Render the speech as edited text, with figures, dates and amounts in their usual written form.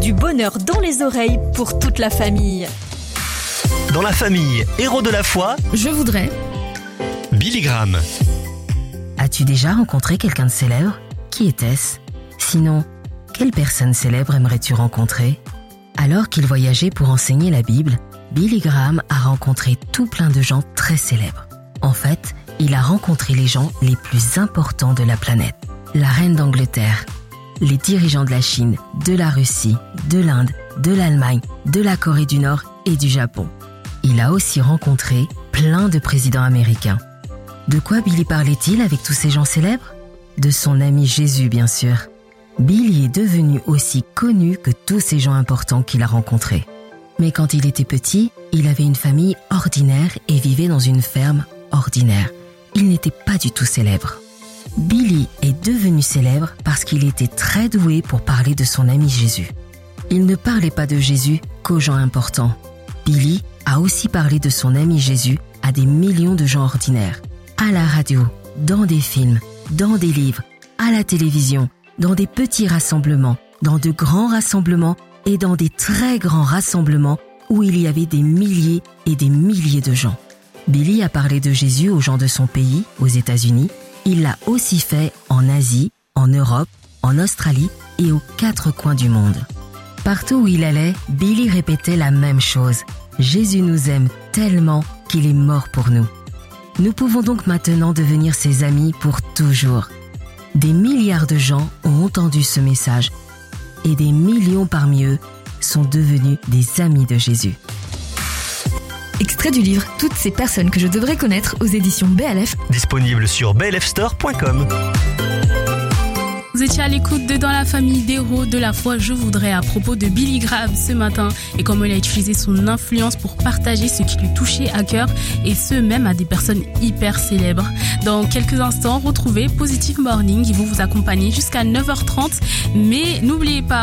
Du bonheur dans les oreilles pour toute la famille. Dans la famille Héros de la foi, Je voudrais. Billy Graham. As-tu déjà rencontré quelqu'un de célèbre ? Qui était-ce ? Sinon, quelle personne célèbre aimerais-tu rencontrer ? Alors qu'il voyageait pour enseigner la Bible, Billy Graham a rencontré tout plein de gens très célèbres. En fait, il a rencontré les gens les plus importants de la planète. La reine d'Angleterre, les dirigeants de la Chine, de la Russie, de l'Inde, de l'Allemagne, de la Corée du Nord et du Japon. Il a aussi rencontré plein de présidents américains. De quoi Billy parlait-il avec tous ces gens célèbres ? De son ami Jésus, bien sûr. Billy est devenu aussi connu que tous ces gens importants qu'il a rencontrés. Mais quand il était petit, il avait une famille ordinaire et vivait dans une ferme ordinaire. Il n'était pas du tout célèbre. Billy est devenu célèbre parce qu'il était très doué pour parler de son ami Jésus. Il ne parlait pas de Jésus qu'aux gens importants. Billy a aussi parlé de son ami Jésus à des millions de gens ordinaires. À la radio, dans des films, dans des livres, à la télévision, dans des petits rassemblements, dans de grands rassemblements et dans des très grands rassemblements où il y avait des milliers et des milliers de gens. Billy a parlé de Jésus aux gens de son pays, aux États-Unis. Il l'a aussi fait en Asie, en Europe, en Australie et aux 4 coins du monde. Partout où il allait, Billy répétait la même chose. Jésus nous aime tellement qu'il est mort pour nous. Nous pouvons donc maintenant devenir ses amis pour toujours. Des milliards de gens ont entendu ce message et des millions parmi eux sont devenus des amis de Jésus. Extrait du livre « Toutes ces personnes que je devrais connaître » aux éditions BLF. Disponible sur blfstore.com. Vous étiez à l'écoute de Dans la famille d'Héros de la foi, je voudrais à propos de Billy Graham ce matin et comment il a utilisé son influence pour partager ce qui lui touchait à cœur et ce même à des personnes hyper célèbres. Dans quelques instants, retrouvez Positive Morning, ils vont vous accompagner jusqu'à 9h30, mais n'oubliez pas,